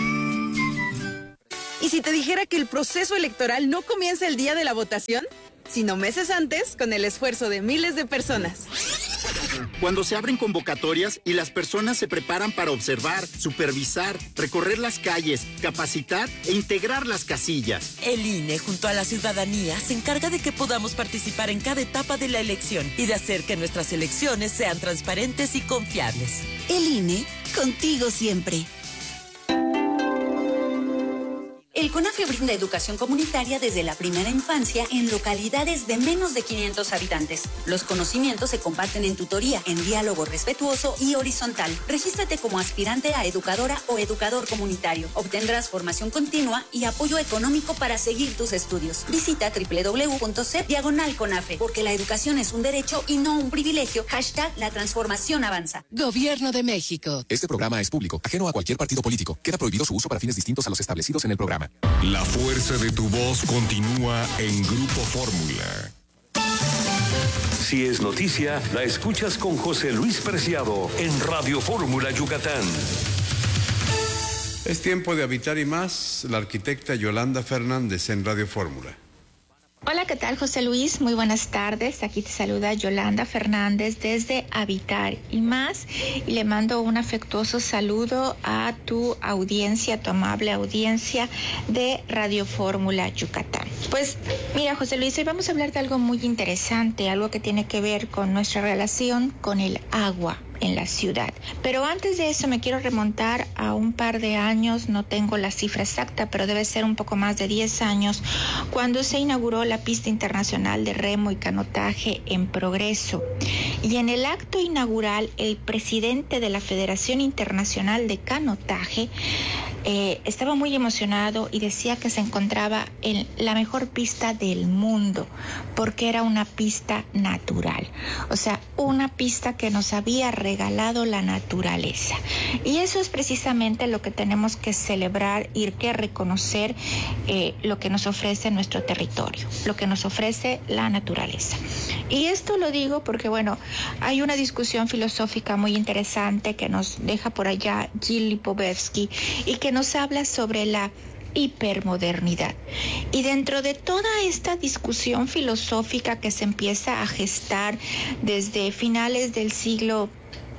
¿Y si te dijera que el proceso electoral no comienza el día de la votación, sino meses antes, con el esfuerzo de miles de personas? Cuando se abren convocatorias y las personas se preparan para observar, supervisar, recorrer las calles, capacitar e integrar las casillas. El INE, junto a la ciudadanía, se encarga de que podamos participar en cada etapa de la elección y de hacer que nuestras elecciones sean transparentes y confiables. El INE, contigo siempre. El CONAFE brinda educación comunitaria desde la primera infancia en localidades de menos de 500 habitantes. Los conocimientos se comparten en tutoría, en diálogo respetuoso y horizontal. Regístrate como aspirante a educadora o educador comunitario. Obtendrás formación continua y apoyo económico para seguir tus estudios. Visita www.cep/CONAFE, porque la educación es un derecho y no un privilegio. #La transformación avanza. Gobierno de México. Este programa es público, ajeno a cualquier partido político. Queda prohibido su uso para fines distintos a los establecidos en el programa. La fuerza de tu voz continúa en Grupo Fórmula. Si es noticia, la escuchas con José Luis Preciado en Radio Fórmula Yucatán. Es tiempo de Habitar y Más, la arquitecta Yolanda Fernández en Radio Fórmula. Hola, ¿qué tal, José Luis? Muy buenas tardes. Aquí te saluda Yolanda Fernández desde Habitar y Más y le mando un afectuoso saludo a tu audiencia, tu amable audiencia de Radio Fórmula Yucatán. Pues mira, José Luis, hoy vamos a hablar de algo muy interesante, algo que tiene que ver con nuestra relación con el agua en la ciudad. Pero antes de eso me quiero remontar a un par de años, no tengo la cifra exacta, pero debe ser un poco más de 10 años, cuando se inauguró la pista internacional de remo y canotaje en Progreso. Y en el acto inaugural, el presidente de la Federación Internacional de Canotaje estaba muy emocionado y decía que se encontraba en la mejor pista del mundo, porque era una pista natural, o sea, una pista que nos había regalado la naturaleza. Y eso es precisamente lo que tenemos que celebrar y que reconocer, lo que nos ofrece nuestro territorio, lo que nos ofrece la naturaleza. Y esto lo digo porque, bueno, hay una discusión filosófica muy interesante que nos deja por allá Gil Lipovetsky y que nos habla sobre la hipermodernidad. Y dentro de toda esta discusión filosófica que se empieza a gestar desde finales del siglo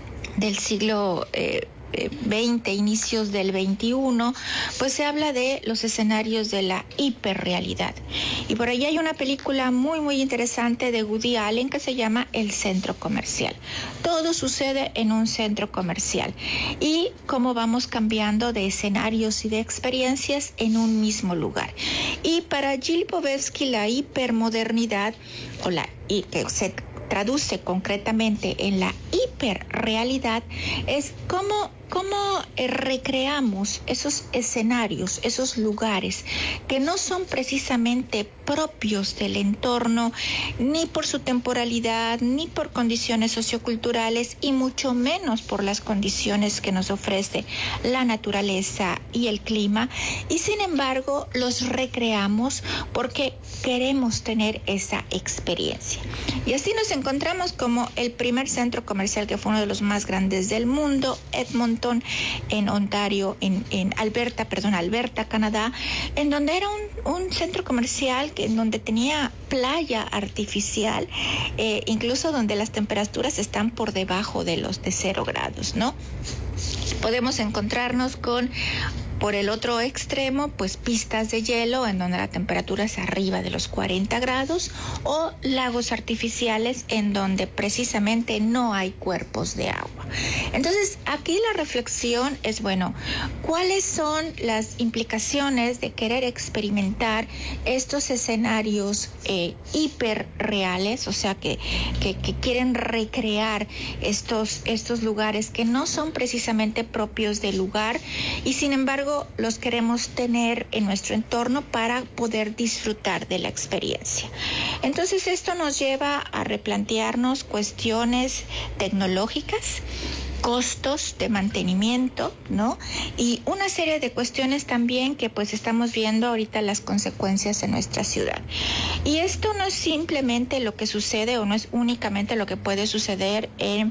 XX, inicios del XXI, pues se habla de los escenarios de la hiperrealidad. Y por ahí hay una película muy muy interesante de Woody Allen que se llama El Centro Comercial. Todo sucede en un centro comercial y cómo vamos cambiando de escenarios y de experiencias en un mismo lugar. Y para Gil Lipovetsky, la hipermodernidad, y que se traduce concretamente en la hiperrealidad, es cómo recreamos esos escenarios, esos lugares que no son precisamente propios del entorno, ni por su temporalidad, ni por condiciones socioculturales, y mucho menos por las condiciones que nos ofrece la naturaleza y el clima, y sin embargo los recreamos porque queremos tener esa experiencia. Y así nos encontramos como el primer centro comercial, que fue uno de los más grandes del mundo, Edmonton, en Ontario, en Alberta, Canadá, en donde era un centro comercial en donde tenía playa artificial, incluso donde las temperaturas están por debajo de 0 grados, ¿no? Podemos encontrarnos con Por el otro extremo, pues pistas de hielo en donde la temperatura es arriba de los 40 grados o lagos artificiales en donde precisamente no hay cuerpos de agua. Entonces, aquí la reflexión es, bueno, ¿cuáles son las implicaciones de querer experimentar estos escenarios hiperreales? O sea, que quieren recrear estos lugares que no son precisamente propios del lugar y sin embargo los queremos tener en nuestro entorno para poder disfrutar de la experiencia. Entonces esto nos lleva a replantearnos cuestiones tecnológicas, costos de mantenimiento, ¿no? Y una serie de cuestiones también que pues estamos viendo ahorita las consecuencias en nuestra ciudad. Y esto no es simplemente lo que sucede o no es únicamente lo que puede suceder en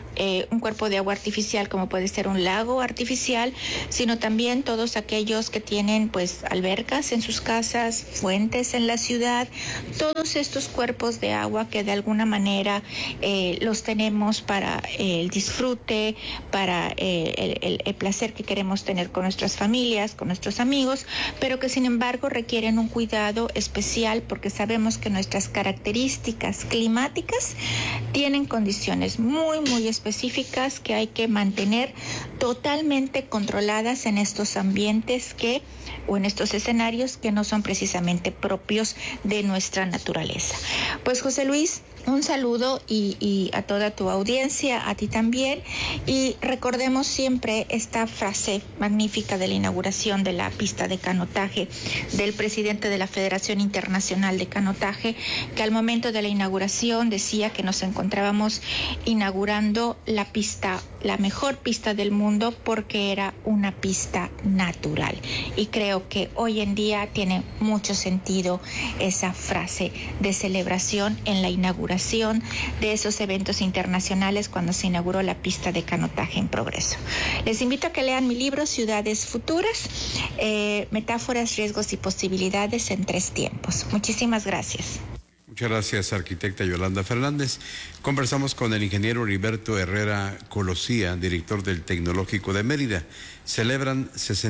un cuerpo de agua artificial como puede ser un lago artificial, sino también todos aquellos que tienen pues albercas en sus casas, fuentes en la ciudad, todos estos cuerpos de agua que de alguna manera los tenemos para el disfrute, para el placer que queremos tener con nuestras familias, con nuestros amigos, pero que sin embargo requieren un cuidado especial porque sabemos que nuestras características climáticas tienen condiciones muy específicas que hay que mantener totalmente controladas en estos ambientes o en estos escenarios que no son precisamente propios de nuestra naturaleza. Pues José Luis, un saludo y a toda tu audiencia, a ti también, y recordemos siempre esta frase magnífica de la inauguración de la pista de canotaje del presidente de la Federación Internacional de Canotaje, que al momento de la inauguración decía que nos encontrábamos inaugurando la pista, la mejor pista del mundo, porque era una pista natural, y creo que hoy en día tiene mucho sentido esa frase de celebración en la inauguración de esos eventos internacionales cuando se inauguró la pista de canotaje en Progreso. Les invito a que lean mi libro Ciudades Futuras, metáforas, riesgos y posibilidades en 3 tiempos. Muchísimas gracias. Muchas gracias, arquitecta Yolanda Fernández. Conversamos con el ingeniero Heriberto Herrera Colosía, director del Tecnológico de Mérida. Celebran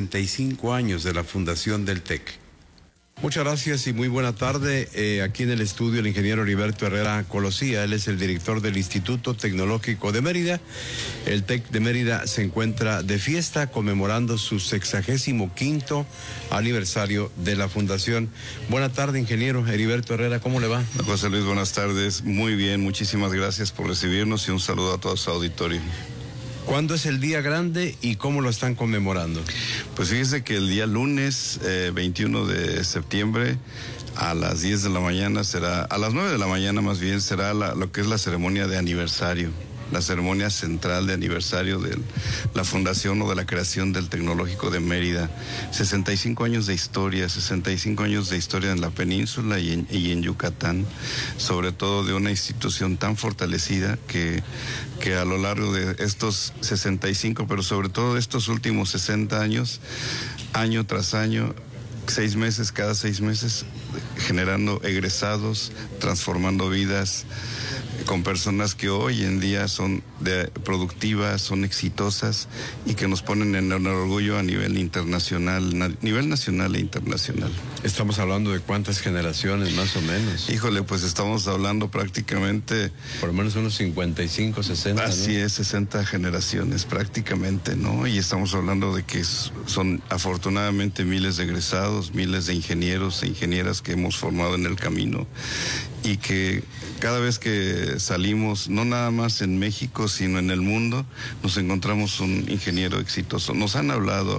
65 años de la fundación del TEC. Muchas gracias y muy buena tarde. Aquí en el estudio el ingeniero Heriberto Herrera Colosía, él es el director del Instituto Tecnológico de Mérida. El TEC de Mérida se encuentra de fiesta conmemorando su 65º aniversario de la fundación. Buena tarde, ingeniero Heriberto Herrera, ¿cómo le va? José Luis, buenas tardes. Muy bien, muchísimas gracias por recibirnos y un saludo a todo su auditorio. ¿Cuándo es el día grande y cómo lo están conmemorando? Pues fíjese que el día lunes 21 de septiembre a las 10 de la mañana será, a las 9 de la mañana más bien, será lo que es la ceremonia de aniversario, la ceremonia central de aniversario de la fundación o de la creación del Tecnológico de Mérida. 65 años de historia, 65 años de historia en la península y en Yucatán, sobre todo de una institución tan fortalecida que a lo largo de estos 65, pero sobre todo de estos últimos 60 años, año tras año, 6 meses, cada 6 meses, generando egresados, transformando vidas, con personas que hoy en día son productivas, son exitosas y que nos ponen en el orgullo a nivel internacional, nivel nacional e internacional. Estamos hablando de cuántas generaciones más o menos. Híjole, pues estamos hablando prácticamente... Por lo menos unos 55, 60, Así ¿no? es, 60 generaciones prácticamente, ¿no? Y estamos hablando de que son afortunadamente miles de egresados, miles de ingenieros e ingenieras que hemos formado en el camino y que cada vez que salimos, no nada más en México, sino en el mundo, nos encontramos un ingeniero exitoso. Nos han hablado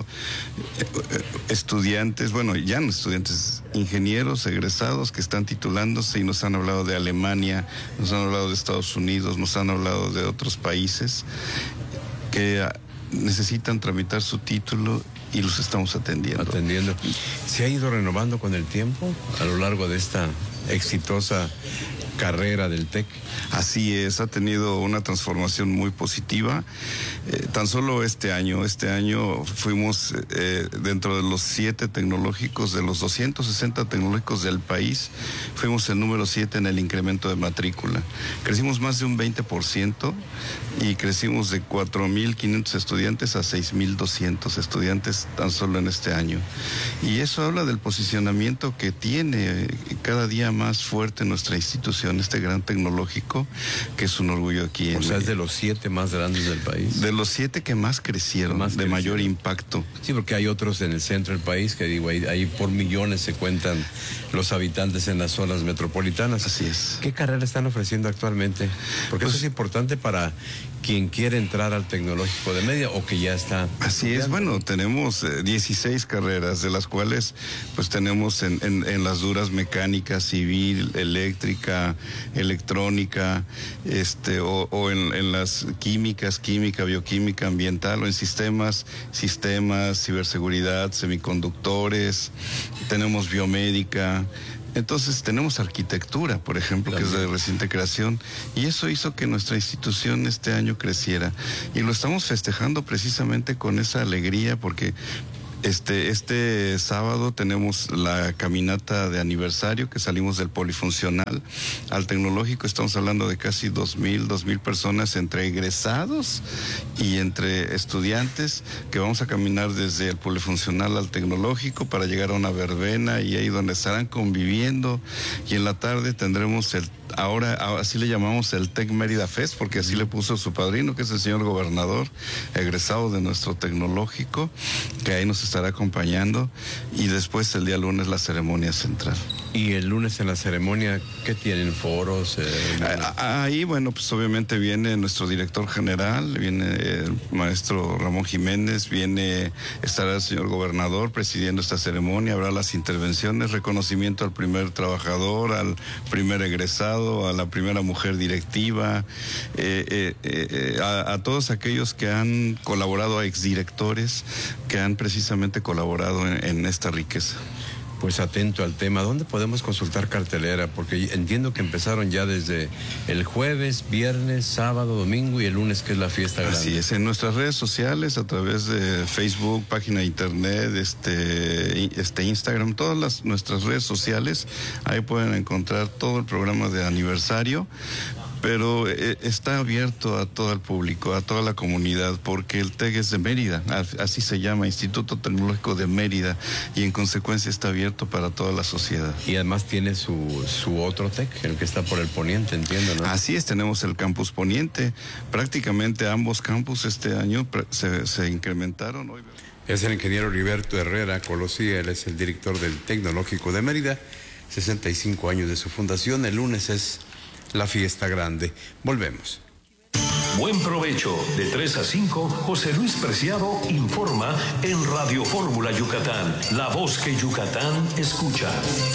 estudiantes, bueno, ya no estudiantes, ingenieros egresados que están titulándose y nos han hablado de Alemania, nos han hablado de Estados Unidos, nos han hablado de otros países que necesitan tramitar su título y los estamos atendiendo. ¿Se ha ido renovando con el tiempo a lo largo de esta exitosa carrera del TEC. Así es, ha tenido una transformación muy positiva. Tan solo este año fuimos dentro de los 7 tecnológicos, de los 260 tecnológicos del país, fuimos el número 7 en el incremento de matrícula. Crecimos más de un 20% y crecimos de 4.500 estudiantes a 6.200 estudiantes tan solo en este año. Y eso habla del posicionamiento que tiene cada día más fuerte nuestra institución, este gran tecnológico, que es un orgullo aquí. O sea, es de los 7 más grandes del país. De los 7 que más crecieron, mayor impacto. Sí, porque hay otros en el centro del país que digo, ahí por millones se cuentan los habitantes en las zonas metropolitanas. Así es. ¿Qué carrera están ofreciendo actualmente? Porque eso es importante para quien quiere entrar al tecnológico de Mérida o que ya está. Así es, bueno, tenemos 16 carreras, de las cuales pues tenemos en las duras mecánica, civil, eléctrica, electrónica, o en las química, bioquímica, ambiental, o en sistemas, ciberseguridad, semiconductores, tenemos biomédica. Entonces tenemos arquitectura, por ejemplo, que es de reciente creación, y eso hizo que nuestra institución este año creciera. Y lo estamos festejando precisamente con esa alegría, porque este sábado tenemos la caminata de aniversario, que salimos del polifuncional al tecnológico. Estamos hablando de casi 2,000 personas entre egresados y entre estudiantes, que vamos a caminar desde el polifuncional al tecnológico para llegar a una verbena, y ahí donde estarán conviviendo. Y en la tarde tendremos ahora así le llamamos el Tec Mérida Fest, porque así le puso su padrino, que es el señor gobernador, egresado de nuestro tecnológico, que ahí nos estará acompañando, y después el día lunes la ceremonia central. Y el lunes en la ceremonia, ¿qué tienen? ¿Foros? Ahí, bueno, pues obviamente viene nuestro director general, viene el maestro Ramón Jiménez, estará el señor gobernador presidiendo esta ceremonia, habrá las intervenciones, reconocimiento al primer trabajador, al primer egresado, a la primera mujer directiva, a todos aquellos que han colaborado, a exdirectores que han precisamente colaborado en esta riqueza. Pues atento al tema. ¿Dónde podemos consultar cartelera? Porque entiendo que empezaron ya desde el jueves, viernes, sábado, domingo y el lunes, que es la fiesta grande. Así es, en nuestras redes sociales, a través de Facebook, página de internet, Instagram, todas nuestras redes sociales, ahí pueden encontrar todo el programa de aniversario. Pero está abierto a todo el público, a toda la comunidad, porque el TEC es de Mérida, así se llama, Instituto Tecnológico de Mérida, y en consecuencia está abierto para toda la sociedad. Y además tiene su otro TEC, el que está por el poniente, entiendo, ¿no? Así es, tenemos el campus poniente. Prácticamente ambos campus este año se incrementaron. Es el ingeniero Heriberto Herrera Colosía, él es el director del Tecnológico de Mérida, 65 años de su fundación. El lunes es la fiesta grande. Volvemos. Buen provecho. De 3 a 5, José Luis Preciado informa en Radio Fórmula Yucatán, la voz que Yucatán escucha.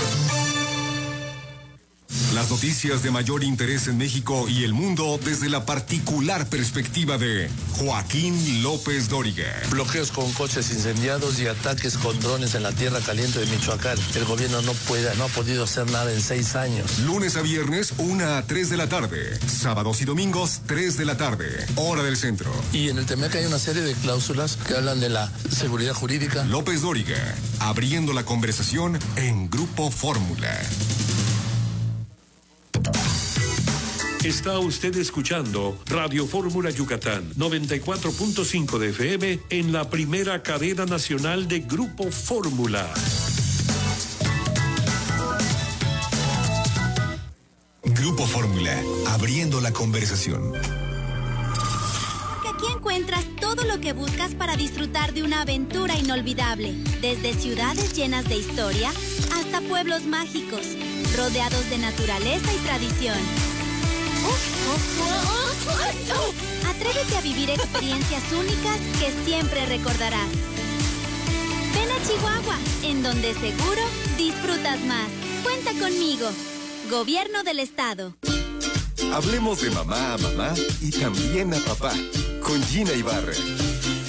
Las noticias de mayor interés en México y el mundo desde la particular perspectiva de Joaquín López Dóriga. Bloqueos con coches incendiados y ataques con drones en la tierra caliente de Michoacán. El gobierno no ha podido hacer nada en 6 años. Lunes a viernes, 1 a 3 de la tarde. Sábados y domingos, 3 de la tarde. Hora del centro. Y en el TEMEC hay una serie de cláusulas que hablan de la seguridad jurídica. López Dóriga, abriendo la conversación en Grupo Fórmula. Está usted escuchando Radio Fórmula Yucatán, 94.5 de FM en la primera cadena nacional de Grupo Fórmula. Grupo Fórmula, abriendo la conversación. Aquí encuentras todo lo que buscas para disfrutar de una aventura inolvidable, desde ciudades llenas de historia hasta pueblos mágicos, rodeados de naturaleza y tradición. Atrévete a vivir experiencias únicas que siempre recordarás. Ven a Chihuahua, en donde seguro disfrutas más. Cuenta conmigo. Gobierno del Estado. Hablemos de mamá a mamá y también a papá, con Gina Ibarra.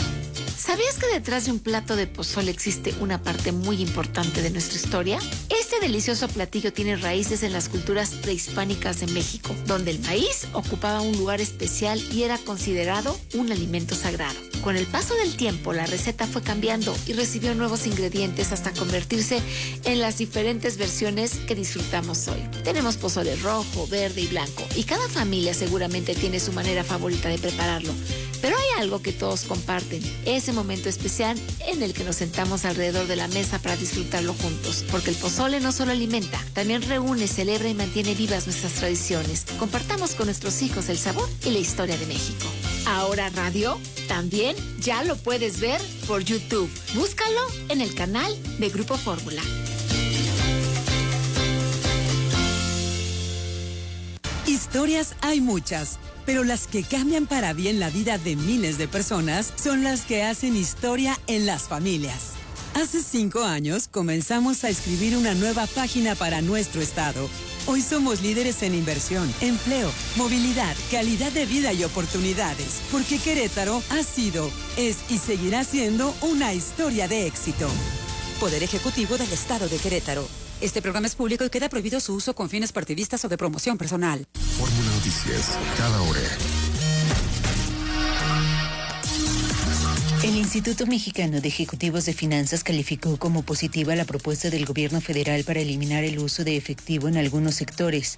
¿Sabías que detrás de un plato de pozole existe una parte muy importante de nuestra historia? Este Este delicioso platillo tiene raíces en las culturas prehispánicas de México, donde el maíz ocupaba un lugar especial y era considerado un alimento sagrado. Con el paso del tiempo, la receta fue cambiando y recibió nuevos ingredientes hasta convertirse en las diferentes versiones que disfrutamos hoy. Tenemos pozole rojo, verde y blanco, y cada familia seguramente tiene su manera favorita de prepararlo. Pero hay algo que todos comparten, ese momento especial en el que nos sentamos alrededor de la mesa para disfrutarlo juntos. Porque el pozole no solo alimenta, también reúne, celebra y mantiene vivas nuestras tradiciones. Compartamos con nuestros hijos el sabor y la historia de México. Ahora Radio también ya lo puedes ver por YouTube. Búscalo en el canal de Grupo Fórmula. Historias hay muchas, pero las que cambian para bien la vida de miles de personas son las que hacen historia en las familias. Hace 5 años comenzamos a escribir una nueva página para nuestro estado. Hoy somos líderes en inversión, empleo, movilidad, calidad de vida y oportunidades, porque Querétaro ha sido, es y seguirá siendo una historia de éxito. Poder Ejecutivo del Estado de Querétaro. Este programa es público y queda prohibido su uso con fines partidistas o de promoción personal. Fórmula Noticias, cada hora. El Instituto Mexicano de Ejecutivos de Finanzas calificó como positiva la propuesta del gobierno federal para eliminar el uso de efectivo en algunos sectores.